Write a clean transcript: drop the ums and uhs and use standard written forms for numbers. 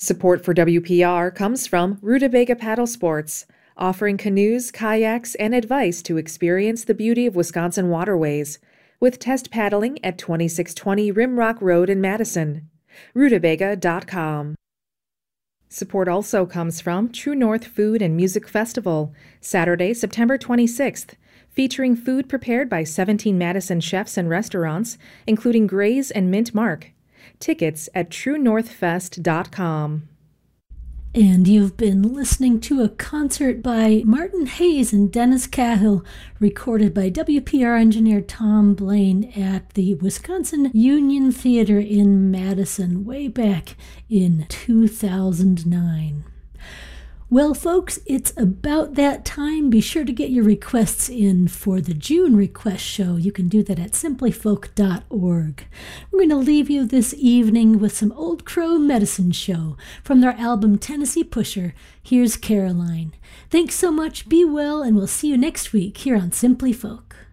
Support for WPR comes from Rutabaga Paddle Sports, offering canoes, kayaks, and advice to experience the beauty of Wisconsin waterways, with test paddling at 2620 Rimrock Road in Madison. Rutabaga.com. Support also comes from True North Food and Music Festival, Saturday, September 26th, featuring food prepared by 17 Madison chefs and restaurants, including Gray's and Mint Mark. Tickets at truenorthfest.com. And you've been listening to a concert by Martin Hayes and Dennis Cahill, recorded by WPR engineer Tom Blaine at the Wisconsin Union Theater in Madison way back in 2009. Well, folks, it's about that time. Be sure to get your requests in for the June request show. You can do that at simplyfolk.org. We're going to leave you this evening with some Old Crow Medicine Show from their album Tennessee Pusher. Here's Caroline. Thanks so much, be well, and we'll see you next week here on Simply Folk.